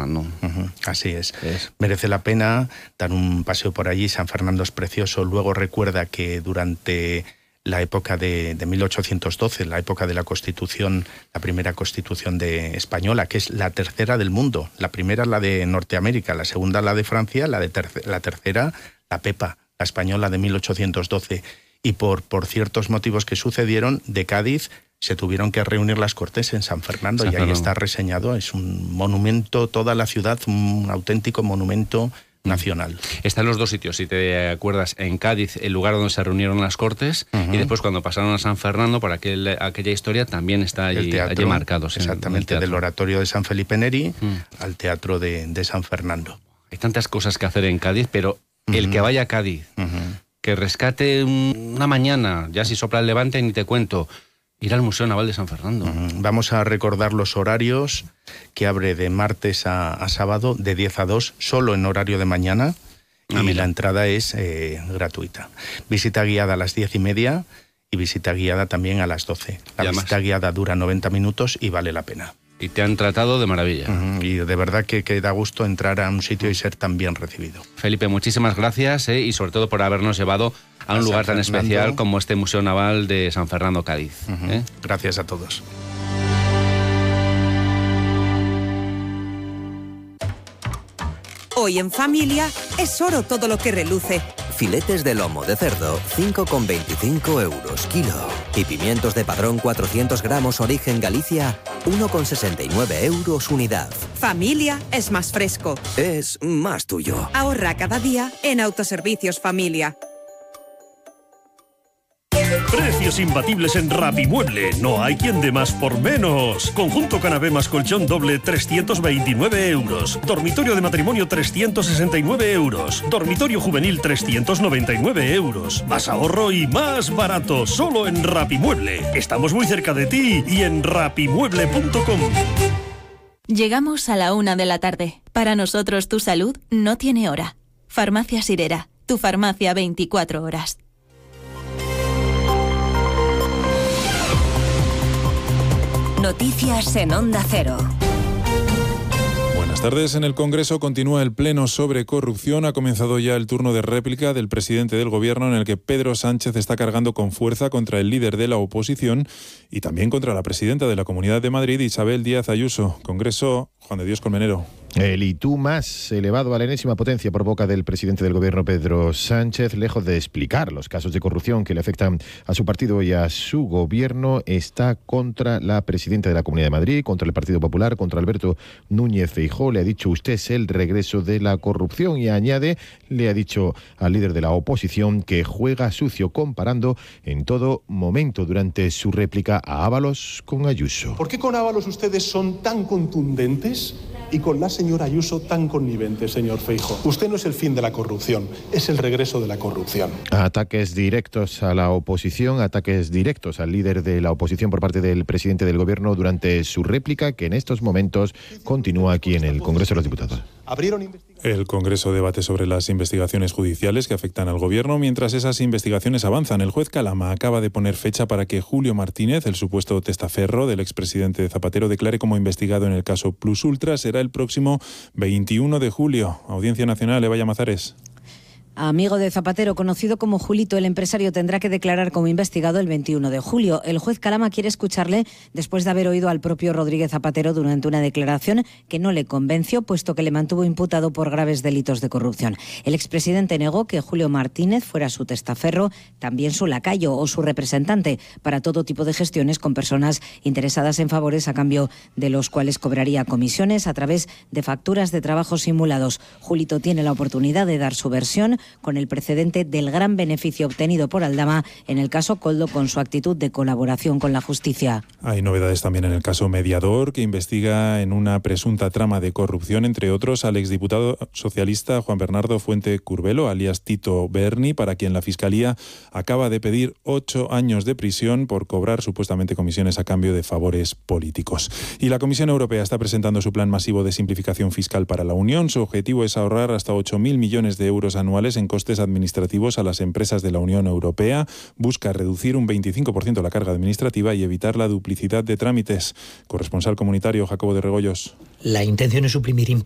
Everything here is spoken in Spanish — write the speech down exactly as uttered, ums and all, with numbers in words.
¿no? Uh-huh, así es. es. Merece la pena dar un paseo por allí. San Fernando es precioso. Luego recuerda que durante la época de, de mil ochocientos doce, la época de la Constitución, la primera Constitución de española, que es la tercera del mundo. La primera la de Norteamérica, la segunda la de Francia, la, de terce- la tercera la Pepa, la española de mil ochocientos doce. Y por, por ciertos motivos que sucedieron, de Cádiz se tuvieron que reunir las Cortes en San Fernando, San Fernando. Y ahí está reseñado. Es un monumento, toda la ciudad, un auténtico monumento nacional. Está en los dos sitios, si te acuerdas, en Cádiz, el lugar donde se reunieron las Cortes, uh-huh. y después cuando pasaron a San Fernando, por aquel, aquella historia, también está allí, teatro, allí marcado. Sí, exactamente, del oratorio de San Felipe Neri uh-huh. al teatro de, de San Fernando. Hay tantas cosas que hacer en Cádiz, pero uh-huh. el que vaya a Cádiz, uh-huh. que rescate un, una mañana, ya si sopla el levante ni te cuento, ir al Museo Naval de San Fernando. Uh-huh. Vamos a recordar los horarios, que abre de martes a, a sábado, de diez a dos, solo en horario de mañana, ah, y mira. La entrada es eh, gratuita. Visita guiada a las diez y media y visita guiada también a las doce. La visita más. guiada dura noventa minutos y vale la pena. Y te han tratado de maravilla. Uh-huh. Y de verdad que, que da gusto entrar a un sitio y ser tan bien recibido. Felipe, muchísimas gracias eh, y sobre todo por habernos llevado a un a lugar tan especial como este Museo Naval de San Fernando, Cádiz. Uh-huh. ¿eh? Gracias a todos. Hoy en familia es oro todo lo que reluce. Filetes de lomo de cerdo, cinco con veinticinco euros kilo. Y pimientos de Padrón cuatrocientos gramos origen Galicia, uno con sesenta y nueve euros unidad. Familia es más fresco. Es más tuyo. Ahorra cada día en Autoservicios Familia. Precios imbatibles en Rapimueble. No hay quien dé más por menos. Conjunto canapé más colchón doble, trescientos veintinueve euros. Dormitorio de matrimonio, trescientos sesenta y nueve euros. Dormitorio juvenil, trescientos noventa y nueve euros. Más ahorro y más barato. Solo en Rapimueble. Estamos muy cerca de ti y en rapimueble punto com. Llegamos a la una de la tarde. Para nosotros tu salud no tiene hora. Farmacia Sirera. Tu farmacia veinticuatro horas. Noticias en Onda Cero. Buenas tardes. En el Congreso continúa el pleno sobre corrupción. Ha comenzado ya el turno de réplica del presidente del Gobierno, en el que Pedro Sánchez está cargando con fuerza contra el líder de la oposición y también contra la presidenta de la Comunidad de Madrid, Isabel Díaz Ayuso. Congreso, Juan de Dios Colmenero. El y tú más elevado a la enésima potencia por boca del presidente del Gobierno, Pedro Sánchez, lejos de explicar los casos de corrupción que le afectan a su partido y a su gobierno, está contra la presidenta de la Comunidad de Madrid, contra el Partido Popular, contra Alberto Núñez Feijóo. Le ha dicho: usted es el regreso de la corrupción, y añade, le ha dicho al líder de la oposición que juega sucio, comparando en todo momento durante su réplica a Ábalos con Ayuso. ¿Por qué con Ábalos ustedes son tan contundentes y con la señora Ayuso tan connivente, señor Feijóo? Usted no es el fin de la corrupción, es el regreso de la corrupción. Ataques directos a la oposición, ataques directos al líder de la oposición por parte del presidente del Gobierno durante su réplica, que en estos momentos continúa aquí en el Congreso de los Diputados. El Congreso debate sobre las investigaciones judiciales que afectan al Gobierno. Mientras esas investigaciones avanzan, el juez Calama acaba de poner fecha para que Julio Martínez, el supuesto testaferro del expresidente Zapatero, declare como investigado en el caso Plus Ultra. Será el próximo veintiuno de julio. Audiencia Nacional, Eva Llamazares. Amigo de Zapatero, conocido como Julito, el empresario tendrá que declarar como investigado el veintiuno de julio. El juez Calama quiere escucharle después de haber oído al propio Rodríguez Zapatero durante una declaración que no le convenció, puesto que le mantuvo imputado por graves delitos de corrupción. El expresidente negó que Julio Martínez fuera su testaferro, también su lacayo o su representante para todo tipo de gestiones con personas interesadas en favores a cambio de los cuales cobraría comisiones a través de facturas de trabajos simulados. Julito tiene la oportunidad de dar su versión, con el precedente del gran beneficio obtenido por Aldama en el caso Koldo, con su actitud de colaboración con la justicia. Hay novedades también en el caso Mediador, que investiga en una presunta trama de corrupción, entre otros, al exdiputado socialista Juan Bernardo Fuente Curbelo, alias Tito Berni, para quien la Fiscalía acaba de pedir ocho años de prisión por cobrar supuestamente comisiones a cambio de favores políticos. Y la Comisión Europea está presentando su plan masivo de simplificación fiscal para la Unión. Su objetivo es ahorrar hasta ocho mil millones de euros anuales en costes administrativos a las empresas de la Unión Europea. Busca reducir un veinticinco por ciento la carga administrativa y evitar la duplicidad de trámites. Corresponsal comunitario, Jacobo de Regoyos. La intención es suprimir